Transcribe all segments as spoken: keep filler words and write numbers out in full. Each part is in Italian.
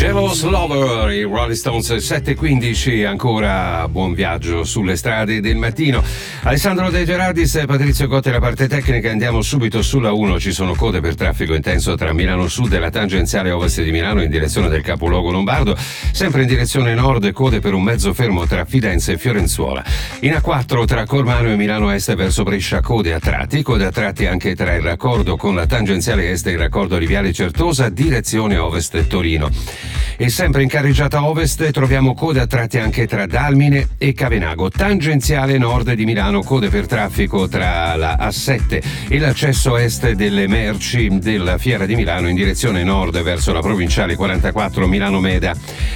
Jealous Lover, i Rolling Stones, sette e quindici, ancora buon viaggio sulle strade del mattino. Alessandro De Gerardis e Patrizio Cotti la parte tecnica. Andiamo subito sulla uno, ci sono code per traffico intenso tra Milano Sud e la tangenziale ovest di Milano in direzione del capoluogo lombardo, sempre in direzione nord code per un mezzo fermo tra Fidenza e Fiorenzuola. In A quattro tra Cormano e Milano Est verso Brescia code a tratti, code a tratti anche tra il raccordo con la tangenziale est e il raccordo di Viale Certosa direzione ovest Torino. E sempre in carreggiata ovest troviamo code a tratti anche tra Dalmine e Cavenago. Tangenziale nord di Milano, code per traffico tra la A sette e l'accesso est delle merci della Fiera di Milano in direzione nord verso la provinciale quarantaquattro Milano Meda.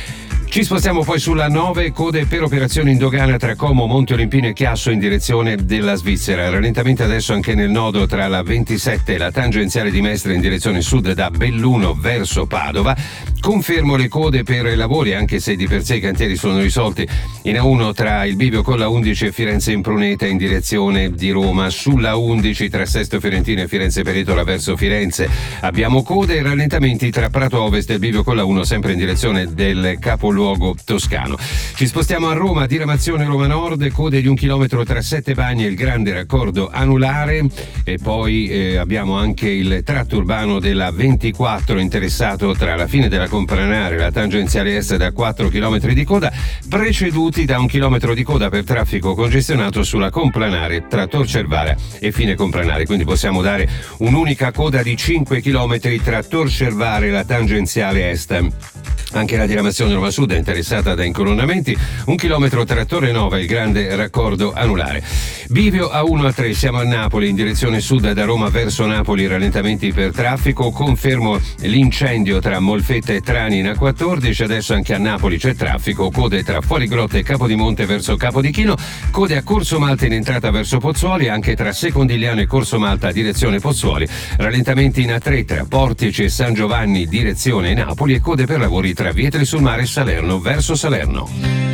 Ci spostiamo poi sulla nove, code per operazioni in dogana tra Como, Monte Olimpino e Chiasso in direzione della Svizzera. Rallentamento adesso anche nel nodo tra la ventisette e la tangenziale di Mestre in direzione sud da Belluno verso Padova. Confermo le code per i lavori, anche se di per sé i cantieri sono risolti. In A uno tra il bivio con la undici e Firenze Impruneta in direzione di Roma. Sulla undici tra Sesto Fiorentino e Firenze Peretola verso Firenze abbiamo code e rallentamenti tra Prato Ovest e il bivio con la uno sempre in direzione del capoluogo toscano. Ci spostiamo a Roma, diramazione Roma Nord, code di un chilometro tra Sette Bagni e il grande raccordo anulare. E poi eh, abbiamo anche il tratto urbano della ventiquattro interessato tra la fine della Complanare e la tangenziale est da quattro chilometri di coda, preceduti da un chilometro di coda per traffico congestionato sulla Complanare tra Tor Cervara e fine Complanare, quindi possiamo dare un'unica coda di cinque chilometri tra Tor Cervara e la tangenziale est. Anche la diramazione Roma Sud è interessata da incolonnamenti, un chilometro tra Torre Nova e il grande raccordo anulare. Bivio A uno a tre, siamo a Napoli in direzione sud da Roma verso Napoli, rallentamenti per traffico. Confermo l'incendio tra Molfetta e Trani in A quattordici, adesso anche a Napoli c'è traffico, code tra Fuorigrotta e Capodimonte verso Capodichino, code a Corso Malta in entrata verso Pozzuoli, anche tra Secondigliano e Corso Malta direzione Pozzuoli, rallentamenti in A tre tra Portici e San Giovanni direzione Napoli e code per lavori tra Vietri sul Mare e Salerno verso Salerno.